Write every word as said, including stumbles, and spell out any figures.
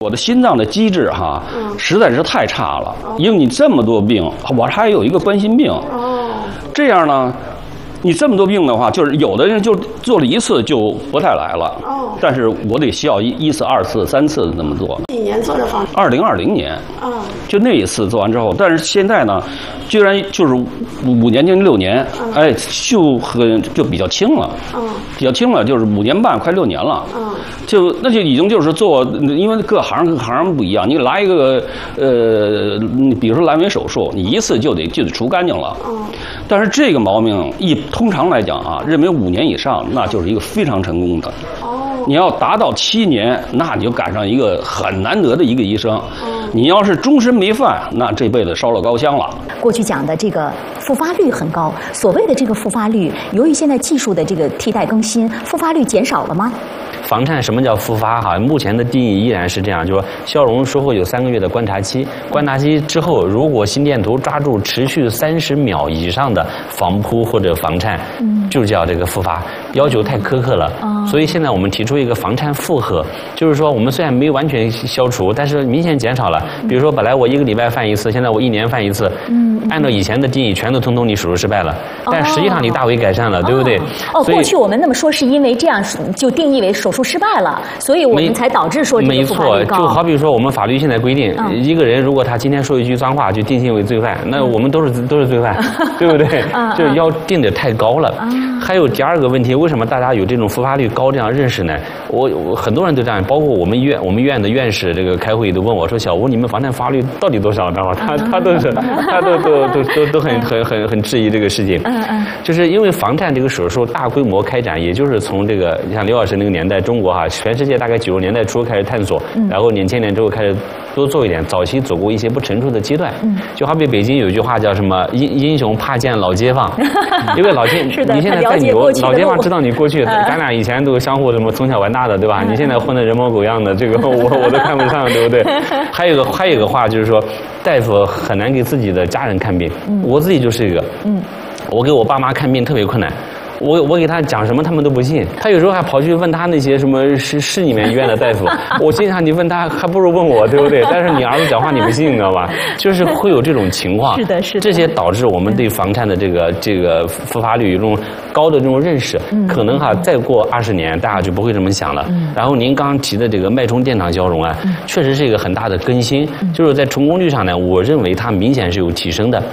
我的心脏的机制哈，实在是太差了，因为你这么多病，我还有一个冠心病，这样呢。你这么多病的话，就是有的人就做了一次就不太来了，哦，但是我得需要一一次、二次、三次那么做。 几年做的方？ 二零二零年，啊，就那一次做完之后，但是现在呢，居然就是五年近六年，哎，就很就比较轻了，嗯，比较轻了，就是五年半快六年了，嗯，就那就已经就是做，因为各行各行不一样，你来一个呃，比如说阑尾手术，你一次就得就得除干净了，嗯，但是这个毛病一。通常来讲啊，认为五年以上那就是一个非常成功的。哦，你要达到七年，那你就赶上一个很难得的一个医生。嗯，你要是终身没犯，那这辈子烧了高香了。 过去讲的这个复发率很高，所谓的这个复发率，由于现在技术的这个替代更新，复发率减少了吗？ 房颤什么叫复发？哈，目前的定义依然是这样，就是说消融术后有三个月的观察期，观察期之后，如果心电图抓住持续三十秒以上的房扑或者房颤，嗯，就叫这个复发，要求太苛刻了。哦，所以现在我们提出一个房颤负荷，就是说我们虽然没完全消除，但是明显减少了。比如说本来我一个礼拜犯一次，现在我一年犯一次，嗯，按照以前的定义，全都通通你手术失败了，但实际上你大为改善了，对不对？ 哦，过去我们那么说是因为这样就定义为手术失败了，所以我们才导致说这个复发率高。没错， 就好比说我们法律现在规定，嗯，一个人如果他今天说一句脏话就定性为罪犯，那我们都是都是罪犯，对不对？就要定的太高了。还有第二个问题，为什么大家有这种复发率高这样认识呢？我我很多人都这样，包括我们医院我们医院的院士这个开会都问我说：“小吴，你们房颤复发率到底多少？”知道吗？他他都是他都都都都都很很很很质疑这个事情。嗯嗯，就是因为房颤这个手术大规模开展，也就是从这个像刘老师那个年代，中国哈，全世界大概九十年代初开始探索，然后两千年之后开始多做一点，早期走过一些不成熟的阶段。嗯，就好比北京有一句话叫什么“英英雄怕见老街坊”，因为老街你现在在牛，老街坊知道你过去，咱俩以前都相互什么从小玩大的，对吧？你现在混得人模狗样的，这个我我都看不上，对不对？还有一个还有一个话就是说，大夫很难给自己的家人看病，我自己就是一个，嗯，我给我爸妈看病特别困难。我我给他讲什么，他们都不信。他有时候还跑去问他那些什么市市里面医院的大夫。我心想，你问他还不如问我，对不对？但是你儿子讲话你不信，你知道吧？就是会有这种情况。 是的，是的。 这些导致我们对房颤的这个这个复发率有这种高的这种认识。嗯。可能哈，再过二十年，大家就不会这么想了。嗯。然后您刚刚提的这个脉冲电场消融啊，确实是一个很大的更新。就是在成功率上呢，我认为它明显是有提升的。